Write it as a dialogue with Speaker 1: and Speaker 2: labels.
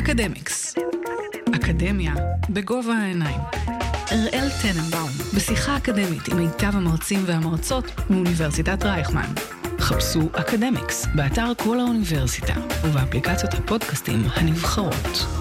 Speaker 1: אקדמיקס. אקדמיה בגובה העיניים. אראל טננבאום, בשיחה אקדמית עם מיטב המרצים והמרצות מאוניברסיטת רייכמן. חפשו אקדמיקס באתר כל האוניברסיטה ובאפליקציות הפודקאסטים הנבחרות.